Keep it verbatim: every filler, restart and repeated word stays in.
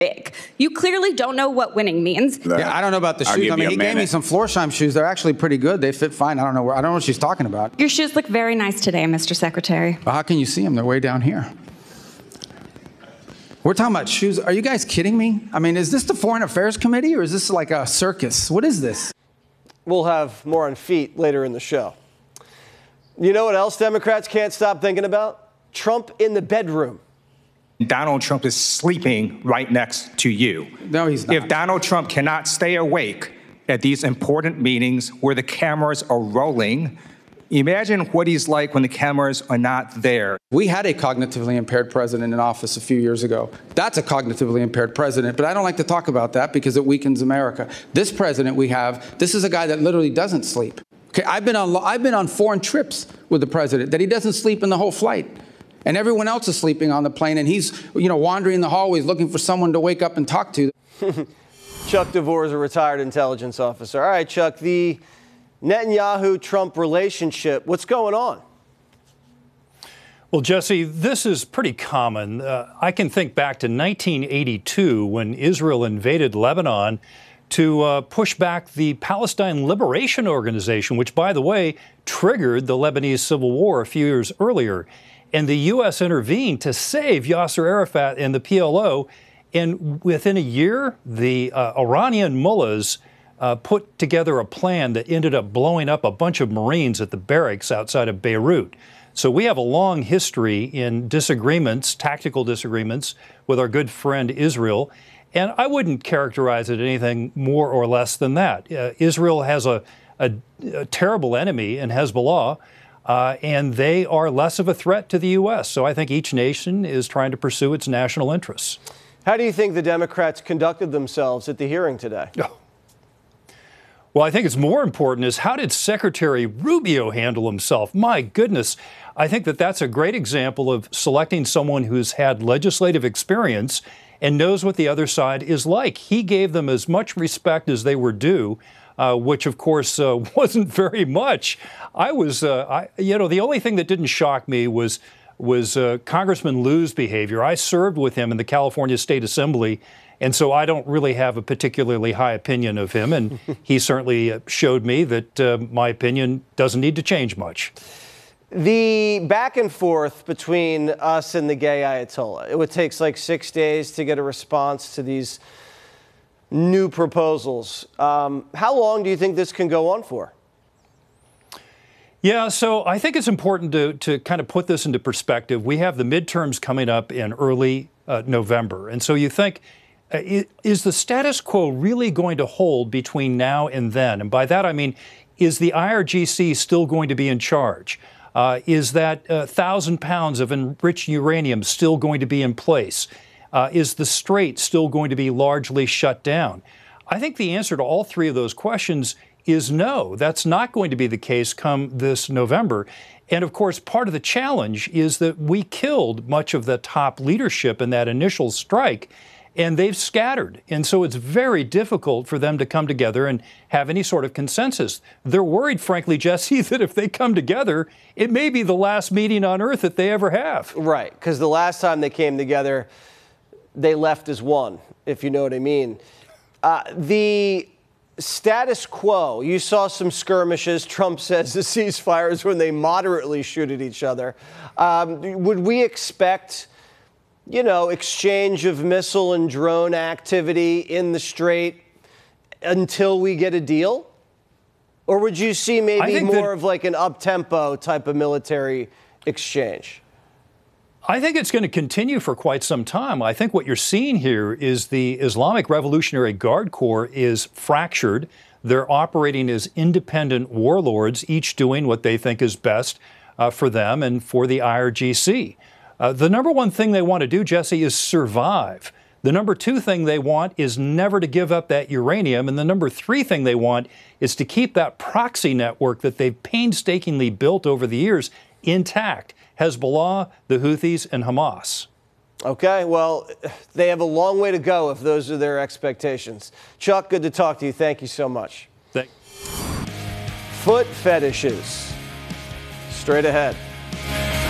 big. You clearly don't know what winning means. Yeah, I don't know about the shoes. I mean, he gave me some Florsheim shoes. They're actually pretty good. They fit fine. I don't know where, I don't know what she's talking about. Your shoes look very nice today, Mister Secretary. Well, how can you see them? They're way down here. We're talking about shoes. Are you guys kidding me? I mean, is this the Foreign Affairs Committee or is this like a circus? What is this? We'll have more on feet later in the show. You know what else Democrats can't stop thinking about? Trump in the bedroom. Donald Trump is sleeping right next to you. No, he's not. If Donald Trump cannot stay awake at these important meetings where the cameras are rolling, imagine what he's like when the cameras are not there. We had a cognitively impaired president in office a few years ago. That's a cognitively impaired president, but I don't like to talk about that because it weakens America. This president we have, this is a guy that literally doesn't sleep. Okay, I've been on, I've been on foreign trips with the president that he doesn't sleep in the whole flight. And everyone else is sleeping on the plane, and he's, you know, wandering the hallways looking for someone to wake up and talk to. Chuck DeVore is a retired intelligence officer. All right, Chuck, the Netanyahu-Trump relationship, what's going on? Well, Jesse, this is pretty common. Uh, I can think back to nineteen eighty-two when Israel invaded Lebanon to uh, push back the Palestine Liberation Organization, which, by the way, triggered the Lebanese Civil War a few years earlier. And the U S intervened to save Yasser Arafat and the P L O. And within a year, the uh, Iranian mullahs uh, put together a plan that ended up blowing up a bunch of Marines at the barracks outside of Beirut. So we have a long history in disagreements, tactical disagreements, with our good friend Israel. And I wouldn't characterize it anything more or less than that. Uh, Israel has a, a, a terrible enemy in Hezbollah. Uh, and they are less of a threat to the U S. So I think each nation is trying to pursue its national interests. How do you think the Democrats conducted themselves at the hearing today? Oh. Well, I think it's more important is how did Secretary Rubio handle himself? My goodness, I think that that's a great example of selecting someone who's had legislative experience and knows what the other side is like. He gave them as much respect as they were due. Uh, which, of course, uh, wasn't very much. I was, uh, I, you know, the only thing that didn't shock me was was uh, Congressman Liu's behavior. I served with him in the California State Assembly, and so I don't really have a particularly high opinion of him. And he certainly showed me that uh, my opinion doesn't need to change much. The back and forth between us and the gay Ayatollah, it would take like six days to get a response to these new proposals. Um, how long do you think this can go on for? Yeah, so I think it's important to, to kind of put this into perspective. We have the midterms coming up in early uh, November. And so you think, uh, is the status quo really going to hold between now and then? And by that I mean, is the I R G C still going to be in charge? Uh, is that uh, one thousand pounds of enriched uranium still going to be in place? Uh, is the Strait still going to be largely shut down? I think the answer to all three of those questions is no. That's not going to be the case come this November. And of course, part of the challenge is that we killed much of the top leadership in that initial strike, and they've scattered. And so it's very difficult for them to come together and have any sort of consensus. They're worried, frankly, Jesse, that if they come together, it may be the last meeting on earth that they ever have. Right, because the last time they came together, they left as one, if you know what I mean. Uh, the status quo, you saw some skirmishes. Trump says the ceasefires when they moderately shoot at each other. Um, would we expect, you know, exchange of missile and drone activity in the Strait until we get a deal? Or would you see maybe more that, of like an up-tempo type of military exchange? I think it's going to continue for quite some time. I think what you're seeing here is the Islamic Revolutionary Guard Corps is fractured. They're operating as independent warlords, each doing what they think is best uh, for them and for the I R G C. Uh, the number one thing they want to do, Jesse, is survive. The number two thing they want is never to give up that uranium. And the number three thing they want is to keep that proxy network that they've painstakingly built over the years intact. Hezbollah, the Houthis, and Hamas. Okay, well, they have a long way to go if those are their expectations. Chuck, good to talk to you. Thank you so much. Thank- Foot fetishes. Straight ahead.